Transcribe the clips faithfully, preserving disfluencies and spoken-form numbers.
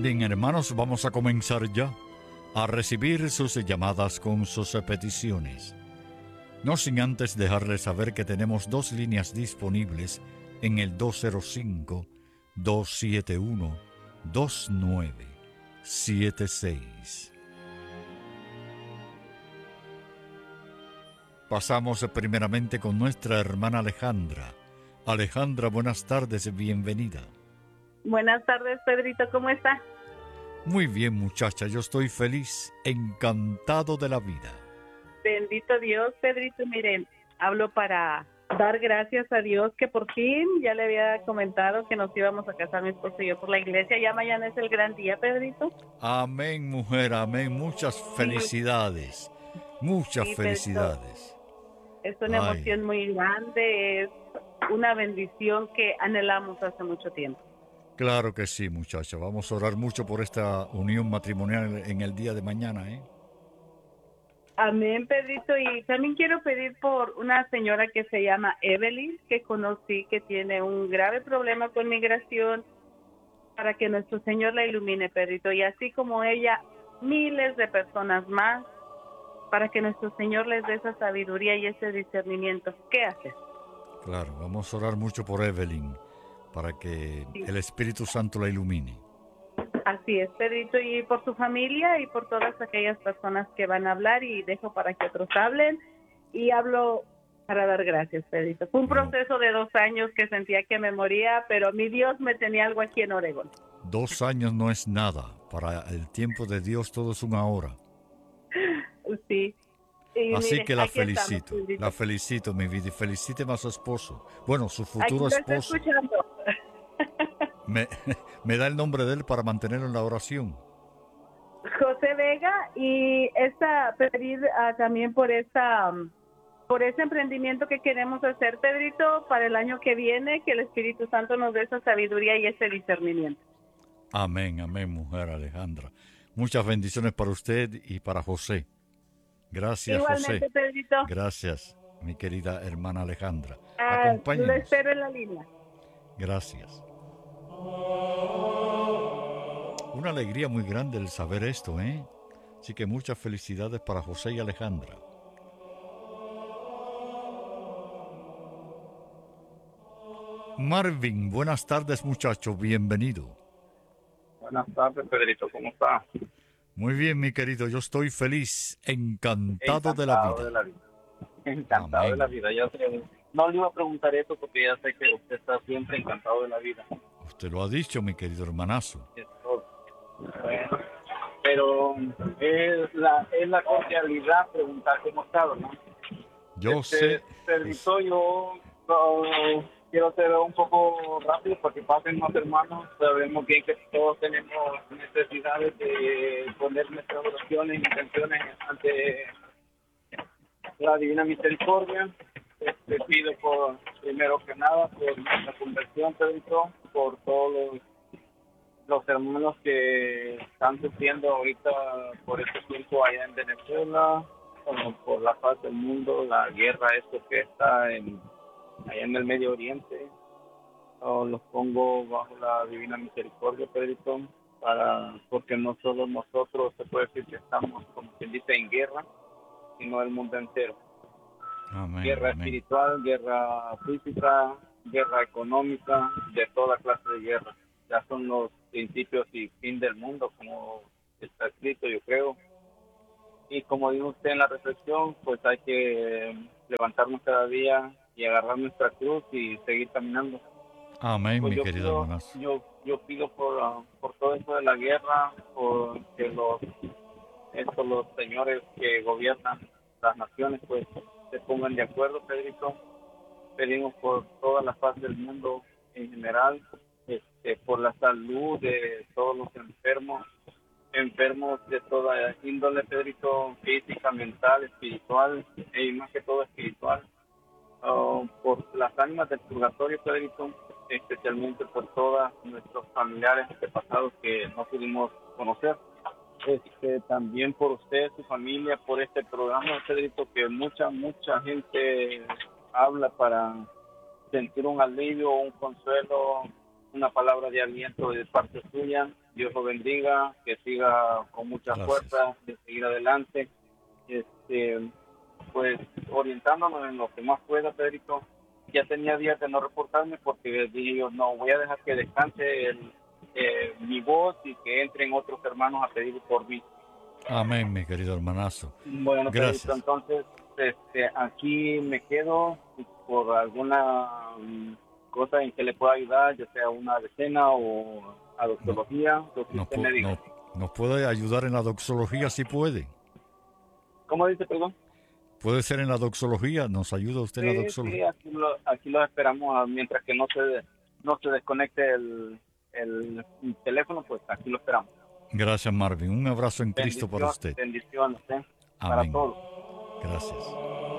Bien, hermanos, vamos a comenzar ya a recibir sus llamadas con sus peticiones. No sin antes dejarles saber que tenemos dos líneas disponibles en el dos cero cinco, dos siete uno, dos nueve siete seis. Pasamos primeramente con nuestra hermana Alejandra. Alejandra, buenas tardes, bienvenida. Buenas tardes, Pedrito, ¿cómo está? Muy bien, muchacha, yo estoy feliz, encantado de la vida. Bendito Dios, Pedrito, miren, hablo para dar gracias a Dios que por fin, ya le había comentado que nos íbamos a casar mi esposo y yo por la iglesia, ya mañana es el gran día, Pedrito. Amén, mujer, amén, muchas felicidades, muchas Sí, felicidades. Pedrito, es una Ay. emoción muy grande, es una bendición que anhelamos hace mucho tiempo. Claro que sí, muchacha, vamos a orar mucho por esta unión matrimonial en el día de mañana, ¿eh? Amén, Pedrito, y también quiero pedir por una señora que se llama Evelyn, que conocí, que tiene un grave problema con migración, para que nuestro Señor la ilumine, Pedrito, y así como ella, miles de personas más, para que nuestro Señor les dé esa sabiduría y ese discernimiento. ¿Qué haces? Claro, vamos a orar mucho por Evelyn, para que Sí. el Espíritu Santo la ilumine. Así es, Pedrito, y por su familia y por todas aquellas personas que van a hablar, y dejo para que otros hablen, y hablo para dar gracias, Pedrito. Fue un Bueno. proceso de dos años que sentía que me moría, pero mi Dios me tenía algo aquí en Oregón. Dos años no es nada, para el tiempo de Dios todo es una hora. Sí. Y Así mire, que la aquí estamos, felicito, Pedrito. la felicito, mi vida, y felicíteme a su esposo. Bueno, su Aquí futuro lo estoy esposo. escuchando. Me, me da el nombre de él para mantenerlo en la oración. José Vega, y esta pedir uh, también por esta um, por ese emprendimiento que queremos hacer, Pedrito, para el año que viene, que el Espíritu Santo nos dé esa sabiduría y ese discernimiento. Amén, amén, mujer Alejandra. Muchas bendiciones para usted y para José. Gracias, Igualmente, José. Pedrito. Gracias, mi querida hermana Alejandra. Uh, lo Acompáñenos. espero en la línea. Gracias. Una alegría muy grande el saber esto, ¿eh? Así que muchas felicidades para José y Alejandra. Marvin, buenas tardes, muchacho, bienvenido. Buenas tardes, Pedrito, ¿cómo está? Muy bien, mi querido, yo estoy feliz, encantado, Encantado de la vida. de la vida. Encantado Amén. de la vida. Ya sé, no le iba a preguntar eso porque ya sé que usted está siempre encantado de la vida. Usted lo ha dicho, mi querido hermanazo. Es todo. Bueno, pero es la, es la cordialidad preguntar cómo está, ¿no? Yo este, sé. Pedrito, yo no, quiero ser un poco rápido porque pasen los hermanos. Sabemos bien que todos tenemos necesidades de poner nuestras oraciones y intenciones ante la Divina Misericordia. Te pido por, primero que nada, por nuestra conversión, Pedrito, por todos los, los hermanos que están sufriendo ahorita por este tiempo allá en Venezuela, como por la paz del mundo, la guerra, esto que está en, allá en el Medio Oriente. Oh, los pongo bajo la Divina Misericordia, Pedrito, para, porque no solo nosotros, se puede decir que estamos, como quien dice, en guerra, sino el mundo entero. Amén, Guerra amén. espiritual, guerra física, guerra económica, de toda clase de guerra. Ya son los principios y fin del mundo, como está escrito, yo creo. Y como dijo usted en la reflexión, pues hay que levantarnos cada día y agarrar nuestra cruz y seguir caminando. Amén, Pues mi yo querido pido, hermanazo. yo, yo pido por, uh, por todo esto de la guerra, por que los, estos, los señores que gobiernan las naciones, pues se pongan de acuerdo, Pedrito. Pedimos por toda la paz del mundo en general, este, por la salud de todos los enfermos, enfermos de toda índole, Pedrito, física, mental, espiritual, y más que todo espiritual. Uh, por las ánimas del purgatorio, Pedrito, especialmente por todos nuestros familiares pasados que no pudimos conocer. Este, también por usted, su familia, por este programa, Pedrito, que mucha, mucha gente habla para sentir un alivio, un consuelo una palabra de aliento de parte suya. Dios lo bendiga, que siga con mucha Gracias. fuerza de seguir adelante. Este, pues orientándonos en lo que más pueda, Pedrito. Ya tenía días de no reportarme porque dije yo, no, voy a dejar que descanse el, eh, mi voz y que entren otros hermanos a pedir por mí. Amén, mi querido hermanazo. Bueno, Gracias. Pedrito, entonces este, aquí me quedo por alguna um, cosa en que le pueda ayudar, ya sea una decena o adoxología, lo que Nos, usted pu- me diga. no- nos puede ayudar en la doxología si puede. ¿Cómo dice, perdón? Puede ser en la doxología, nos ayuda usted en la Sí, sí, doxología. aquí lo, aquí lo esperamos ah, mientras que no se no se desconecte el, el teléfono, pues aquí lo esperamos. Gracias, Marvin. Un abrazo en Cristo para usted. Bendiciones, ¿eh? Para Amén. todos. Gracias.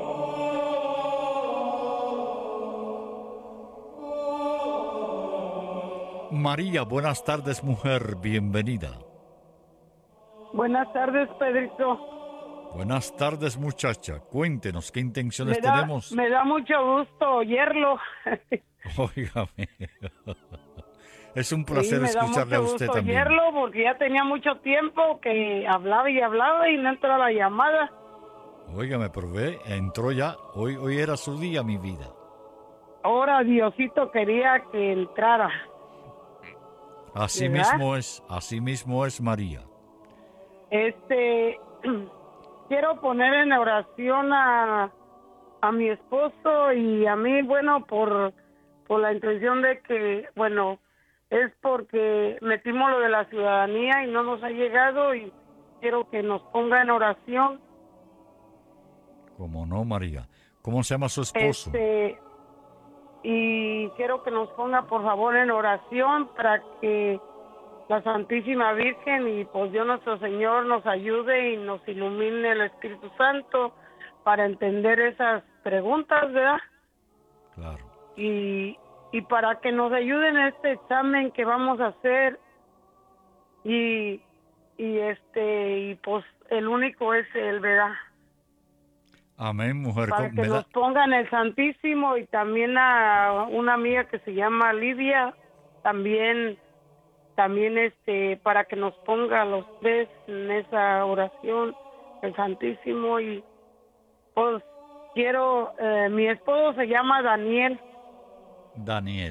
María, buenas tardes, mujer. Bienvenida. Buenas tardes, Pedrito. Buenas tardes, muchacha. Cuéntenos qué intenciones Me da, tenemos. me da mucho gusto oírlo. Óigame. Es un Sí, placer me da escucharle a mucho usted gusto también. oírlo porque ya tenía mucho tiempo que hablaba y hablaba y no entraba la llamada. Óigame, pero ve, entró ya. Hoy, hoy era su día, mi vida. Ahora Diosito quería que entrara. Así ¿Verdad? mismo es, así mismo es, María. Este, quiero poner en oración a, a mi esposo y a mí, bueno, por, por la intención de que, bueno, es porque metimos lo de la ciudadanía y no nos ha llegado y quiero que nos ponga en oración. ¿Cómo no, María? ¿Cómo se llama su esposo? Este, y quiero que nos ponga por favor en oración para que la Santísima Virgen y pues Dios nuestro Señor nos ayude y nos ilumine el Espíritu Santo para entender esas preguntas, ¿verdad? Claro. Y, y para que nos ayuden en este examen que vamos a hacer y, y este y pues el único es él, ¿verdad? Amén, mujer. Para ¿Cómo- que me nos da- pongan el Santísimo y también a una amiga que se llama Lidia, también también este para que nos ponga a los tres en esa oración el Santísimo y pues quiero eh, mi esposo se llama Daniel, Daniel.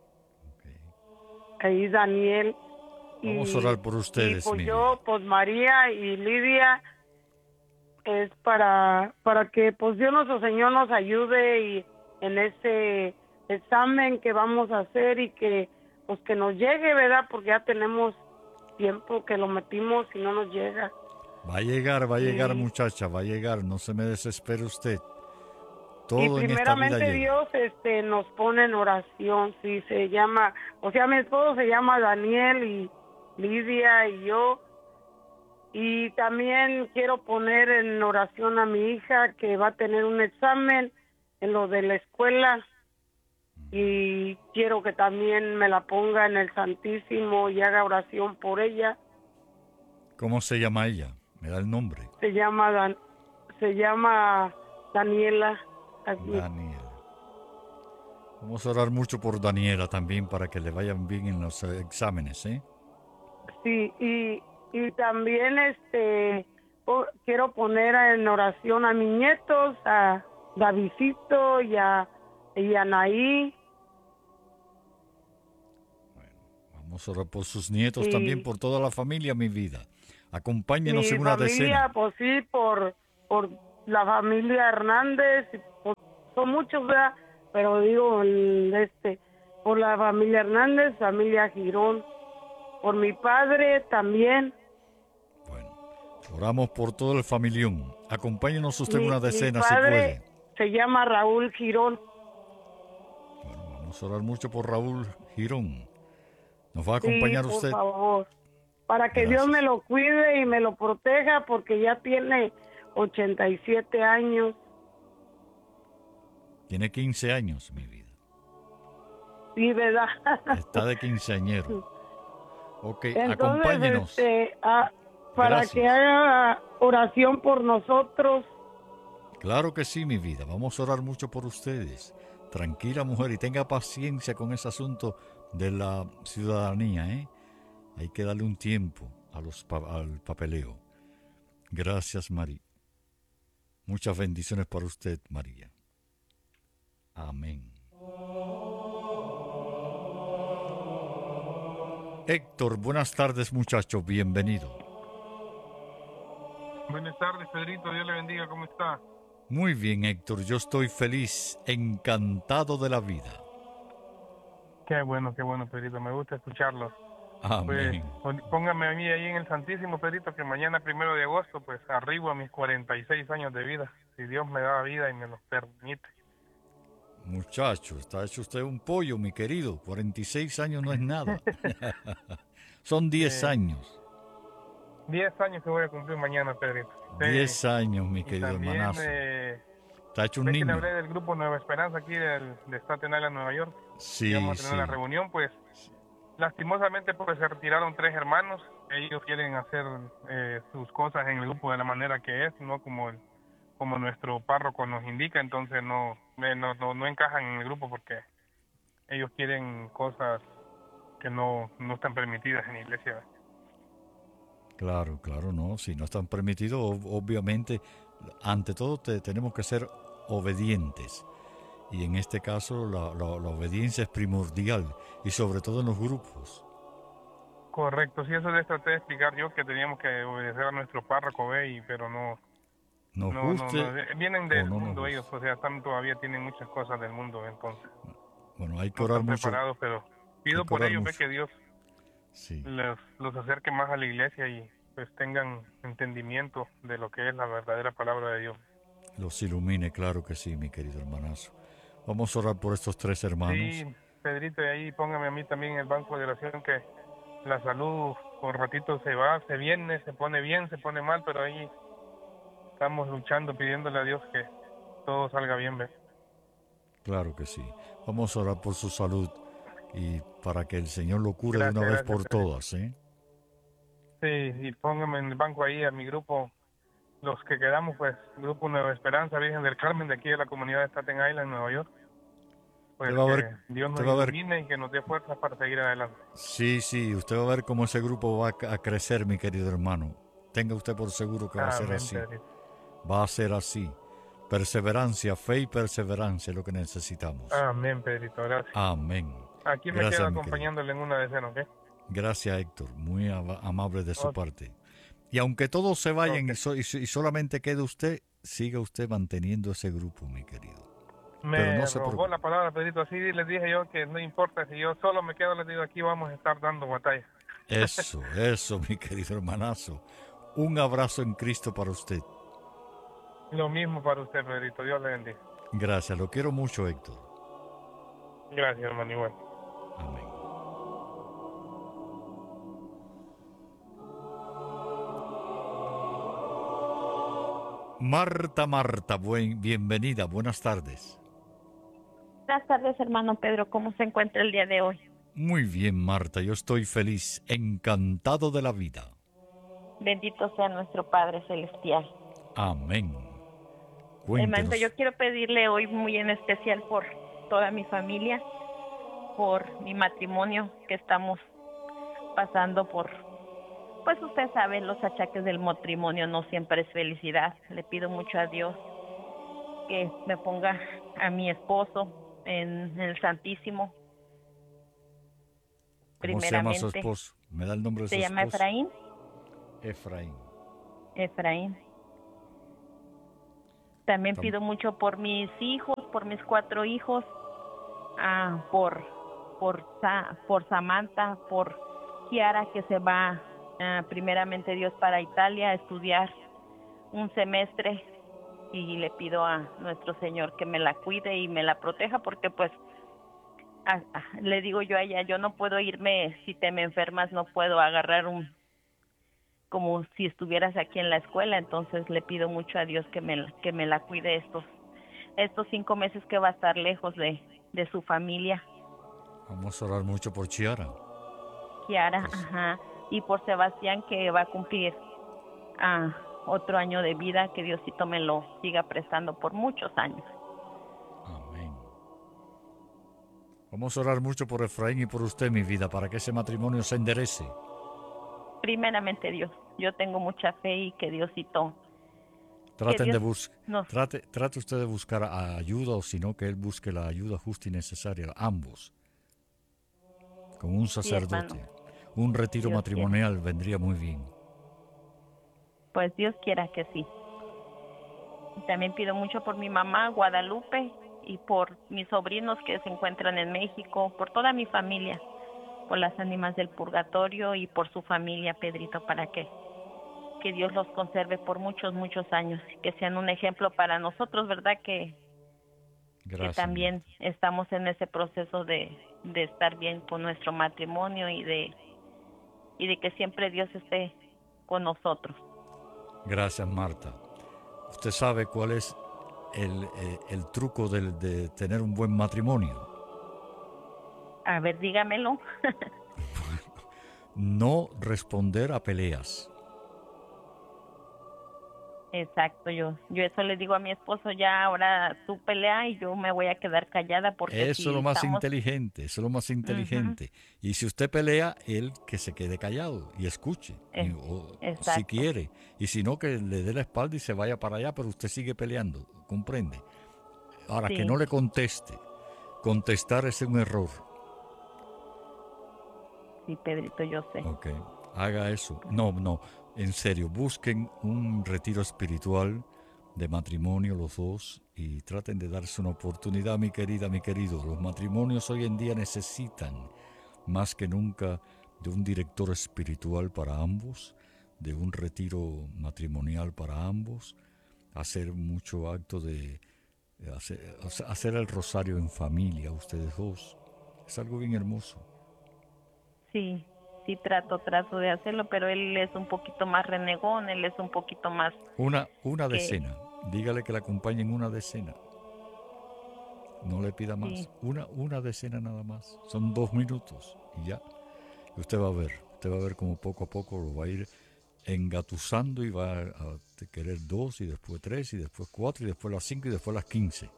Ok. ahí Daniel. Vamos a orar por ustedes, y pues mi yo, vida. pues María y Lidia es para para que pues Dios nuestro Señor nos ayude y en ese examen que vamos a hacer y que pues que nos llegue, ¿verdad? Porque ya tenemos tiempo que lo metimos y no nos llega. Va a llegar, va a llegar, Sí. muchacha, va a llegar. No se me desespere usted. Y Todo en esta vida primeramente llega. Dios este nos pone en oración, sí, se llama, o sea, mi esposo se llama Daniel y Lidia y yo. Y también quiero poner en oración a mi hija que va a tener un examen en lo de la escuela y quiero que también me la ponga en el Santísimo y haga oración por ella. ¿Cómo se llama ella? Me da el nombre. Se llama Dan, se llama Daniela. Así. Daniela. Vamos a orar mucho por Daniela también para que le vayan bien en los eh, exámenes, ¿eh? Sí, y y también este po- quiero poner en oración a mis nietos, a Davidito y a y a Anaí. Vamos a orar por sus nietos Sí. también, por toda la familia, mi vida. Acompáñenos Mi en una familia, decena. pues sí, por, por la familia Hernández, y, pues, son muchos, ¿verdad? Pero digo, el, este, por la familia Hernández, familia Girón, por mi padre también. Bueno, oramos por todo el familión. Acompáñenos usted en Mi- una mi decena si padre puede. se llama Raúl Girón. Bueno, vamos a orar mucho por Raúl Girón. ¿Nos va a Sí, acompañar por usted? favor. Para que Gracias. Dios me lo cuide y me lo proteja porque ya tiene ochenta y siete años. Tiene quince años, mi vida. Sí, ¿verdad? Está de quinceañero. Ok, Entonces, acompáñenos. este, ah, para Gracias. que haga oración por nosotros. Claro que sí, mi vida. Vamos a orar mucho por ustedes. Tranquila, mujer, y tenga paciencia con ese asunto de la ciudadanía, ¿eh? Hay que darle un tiempo a los pa- al papeleo. Gracias, María. Muchas bendiciones para usted, María. Amén. Héctor, buenas tardes, muchacho, bienvenido. Buenas tardes, Pedrito. Dios le bendiga. ¿Cómo está? Muy bien, Héctor, yo estoy feliz, encantado de la vida. Qué bueno, qué bueno, Pedrito. Me gusta escucharlo. Pues Amén. pon- póngame a mí ahí en el Santísimo, Pedrito, que mañana, primero de agosto, pues arribo a mis cuarenta y seis años de vida. Si Dios me da vida y me lo permite. Muchacho, está hecho usted un pollo, mi querido. cuarenta y seis años no es nada. Son diez Eh, años. Diez años que voy a cumplir mañana, Pedrito. Sí. diez años, mi Y querido también, hermanazo. eh, Está hecho un ve que le niño. hablé del grupo Nueva Esperanza aquí del, de Staten Island, Nueva York. Sí, Íbamos a tener sí. una reunión, pues lastimosamente pues se retiraron tres hermanos. Ellos quieren hacer eh, sus cosas en el grupo de la manera que es, no como el, como nuestro párroco nos indica, entonces no, eh, no, no, no encajan en el grupo porque ellos quieren cosas que no, no están permitidas en la iglesia. Claro, claro, no. Si no están permitidos, ob- obviamente, ante todo te, tenemos que ser obedientes. Y en este caso la, la- la obediencia es primordial, y sobre todo en los grupos. Correcto, sí, eso les traté de explicar yo, que teníamos que obedecer a nuestro párroco, ve, y- pero no, Nos no, no, guste no, eh, vienen o del no nos mundo guste. ellos, o sea, están todavía tienen muchas cosas del mundo, entonces Bueno, hay que no orar están mucho. preparados, pero Hay pido que por orar ellos, ve, mucho. que Dios Sí, los, los acerque más a la iglesia y pues tengan entendimiento de lo que es la verdadera palabra de Dios. los ilumine, claro que sí, mi querido hermanazo. Vamos a orar por estos tres hermanos. Sí, Pedrito, y ahí póngame a mí también en el banco de oración, que la salud por ratito se va, se viene, se pone bien, se pone mal, pero ahí estamos luchando, pidiéndole a Dios que todo salga bien, ve. Claro que sí. Vamos a orar por su salud y para que el Señor lo cure de una Gracias, vez gracias, por Pedrito. todas, ¿eh? Sí, y póngame en el banco ahí a mi grupo, los que quedamos, pues, Grupo Nueva Esperanza, Virgen del Carmen, de aquí de la comunidad de Staten Island, Nueva York. Pues Usted va a que ver, Dios usted nos va a ver, ilumine y que nos dé fuerzas para seguir adelante. sí, sí, usted va a ver cómo ese grupo va a a crecer, mi querido hermano. Tenga usted por seguro que va a ser Amén, así. Pedrito. Va a ser así. Perseverancia, fe y perseverancia es lo que necesitamos. Amén, Pedrito, gracias. Amén. Aquí me Gracias, quedo mi querido. acompañándole en una decena, ¿ok? Gracias, Héctor. Muy ama- amable de su Ok. parte. Y aunque todos se vayan Ok. y, so- y so- y solamente quede usted, siga usted manteniendo ese grupo, mi querido. Me Pero no se robó preocupe. la palabra, Pedrito. Así les dije yo que no importa si yo solo me quedo, les digo, aquí vamos a estar dando batalla. Eso, eso, mi querido hermanazo. Un abrazo en Cristo para usted. Lo mismo para usted, Pedrito. Dios le bendiga. Gracias, lo quiero mucho, Héctor. Gracias, hermano, igual. Amén. Marta, Marta, buen, bienvenida, buenas tardes. Buenas tardes, hermano Pedro. ¿Cómo se encuentra el día de hoy? Muy bien, Marta, yo estoy feliz, encantado de la vida. Bendito sea nuestro Padre Celestial. Amén. Hermano, Cuéntenos. yo quiero pedirle hoy muy en especial por toda mi familia, por mi matrimonio, que estamos pasando por, pues usted sabe, los achaques del matrimonio no siempre es felicidad. Le pido mucho a Dios que me ponga a mi esposo en el Santísimo. ¿Cómo se llama su Primeramente, esposo? ¿Me da el nombre de su se llama esposo? Efraín. Efraín. Efraín. También Tam- pido mucho por mis hijos, por mis cuatro hijos, ah, por por Sa- por Samantha, por Kiara, que se va ah, primeramente Dios para Italia a estudiar un semestre, y le pido a nuestro Señor que me la cuide y me la proteja, porque pues ah, ah, le digo yo a ella, yo no puedo irme, si te me enfermas no puedo agarrar un como si estuvieras aquí en la escuela, entonces le pido mucho a Dios que me que me la cuide estos estos cinco meses que va a estar lejos de, de su familia, Vamos a orar mucho por Chiara. Kiara, Pues- ajá, y por Sebastián, que va a cumplir ah, otro año de vida, que Diosito me lo siga prestando por muchos años. Amén. Vamos a orar mucho por Efraín y por usted, mi vida, para que ese matrimonio se enderece. Primeramente Dios, yo tengo mucha fe y que Diosito... Traten Dios de bus nos- trate, trate usted de buscar a- ayuda, o si no, que él busque la ayuda justa y necesaria, ambos. Con un sacerdote. hermano. Un retiro Dios matrimonial vendría muy bien. Pues Dios quiera que sí. Y también pido mucho por mi mamá, Guadalupe, y por mis sobrinos que se encuentran en México, por toda mi familia, por las ánimas del purgatorio y por su familia, Pedrito, para que, que Dios los conserve por muchos, muchos años, y que sean un ejemplo para nosotros, ¿verdad? Que, que Gracias. también estamos en ese proceso de, de estar bien con nuestro matrimonio y de, y de que siempre Dios esté con nosotros. Gracias, Marta. ¿Usted sabe cuál es el, eh, el truco del- de tener un buen matrimonio? A ver, dígamelo. No responder a peleas. Exacto, yo yo eso le digo a mi esposo, ya ahora tú pelea y yo me voy a quedar callada porque Eso si es lo más estamos- inteligente, eso es lo más inteligente. Y si usted pelea, él que se quede callado y escuche, Eh, y- o- si exacto. quiere. Y si no, que le dé la espalda y se vaya para allá, pero usted sigue peleando, ¿comprende? Ahora, Sí. que no le conteste. Contestar es un error. Sí, Pedrito, yo sé. Ok, haga eso. No, no, en serio, busquen un retiro espiritual de matrimonio los dos y traten de darse una oportunidad, mi querida, mi querido. Los matrimonios hoy en día necesitan más que nunca de un director espiritual para ambos, de un retiro matrimonial para ambos, hacer mucho acto de de hacer, hacer el rosario en familia, ustedes dos. Es algo bien hermoso. Sí, sí trato, trato de hacerlo, pero él es un poquito más renegón, él es un poquito más... Una, una que- decena. Dígale que le acompañen una decena. No le pida más. Sí. Una, una decena nada más. Son dos minutos y ya. Y usted va a ver. Usted va a ver como poco a poco lo va a ir engatusando y va a querer dos y después tres y después cuatro y después las cinco y después las quince.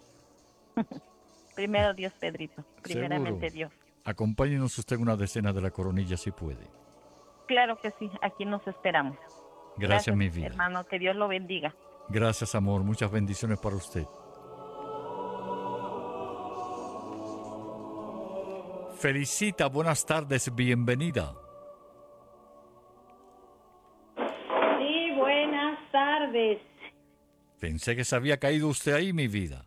Primero Dios, Pedrito, primeramente Seguro. Dios. Acompáñenos usted una decena de la coronilla si puede. Claro que sí, aquí nos esperamos. Gracias, mi vida. Hermano, que Dios lo bendiga. Gracias, amor. Muchas bendiciones para usted. Felicita, buenas tardes, bienvenida. Sí, buenas tardes. Pensé que se había caído usted ahí, mi vida.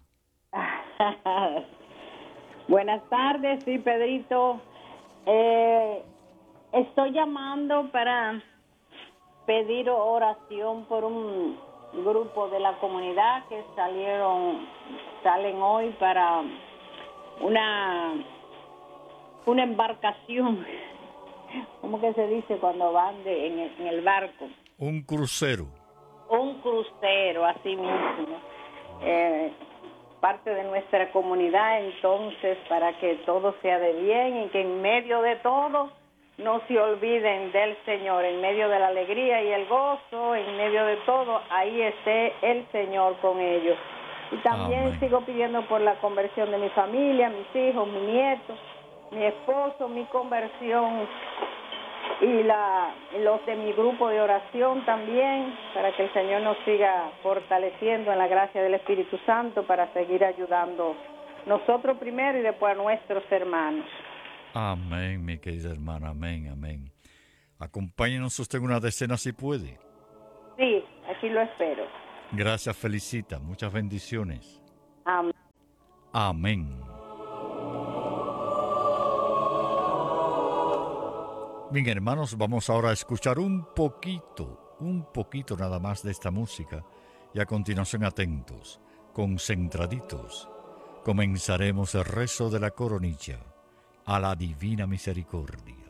Buenas tardes, sí, Pedrito. Eh, estoy llamando para pedir oración por un grupo de la comunidad que salieron, salen hoy para una, una embarcación. ¿Cómo que se dice cuando van de, en, el, en el barco? Un crucero. Un crucero, así mismo. Eh, parte de nuestra comunidad, entonces, para que todo sea de bien y que en medio de todo no se olviden del Señor, en medio de la alegría y el gozo, en medio de todo, ahí esté el Señor con ellos. Y también Amén. sigo pidiendo por la conversión de mi familia, mis hijos, mis nietos, mi esposo, mi conversión y la, los de mi grupo de oración también, para que el Señor nos siga fortaleciendo en la gracia del Espíritu Santo para seguir ayudando nosotros primero y después a nuestros hermanos. Amén, mi querida hermana, amén, amén. Acompáñenos usted en una decena si puede. Sí, aquí lo espero. Gracias, felicita, muchas bendiciones. Amén. Amén. Bien, hermanos, vamos ahora a escuchar un poquito, un poquito nada más de esta música y a continuación atentos, concentraditos, comenzaremos el rezo de la coronilla a la divina misericordia.